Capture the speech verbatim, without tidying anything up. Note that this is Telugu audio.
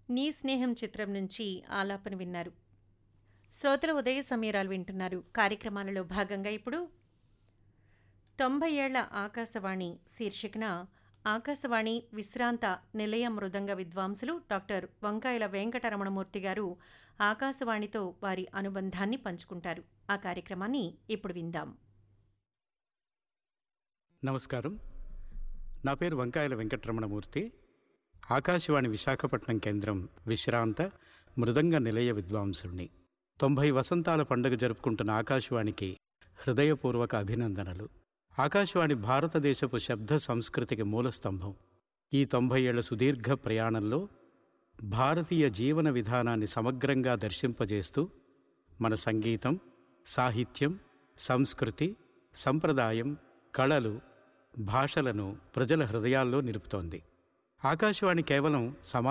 నీ స్నేహం చిత్రం నుంచి ఆలాపన విన్నారు. శ్రోతల ఉదయ సమీరాలు వింటున్నారు. కార్యక్రమాలలో భాగంగా ఇప్పుడు తొంభై ఏళ్ల ఆకాశవాణి శీర్షికన ఆకాశవాణి విశ్రాంత నిలయ మృదంగ విద్వాంసులు డాక్టర్ వంకాయల వెంకటరమణమూర్తి గారు ఆకాశవాణితో వారి అనుబంధాన్ని పంచుకుంటారు. ఆ కార్యక్రమాన్ని ఇప్పుడు విందాం. నమస్కారం. నా పేరు వంకాయల వెంకటరమణమూర్తి. ఆకాశవాణి విశాఖపట్నం కేంద్రం విశ్రాంత మృదంగ నిలయ విద్వాంసుణ్ణి. తొంభై వసంతాల పండుగ జరుపుకుంటున్న ఆకాశవాణికి హృదయపూర్వక అభినందనలు. ఆకాశవాణి భారతదేశపు శబ్ద సంస్కృతికి మూలస్తంభం. ఈ తొంభై ఏళ్ల సుదీర్ఘ ప్రయాణంలో భారతీయ జీవన విధానాన్ని సమగ్రంగా దర్శింపజేస్తూ మన సంగీతం, సాహిత్యం, సంస్కృతి, సంప్రదాయం, కళలు, భాషలను ప్రజల హృదయాల్లో నిలుపుతోంది. ఆకాశవాణి కేవలం సమా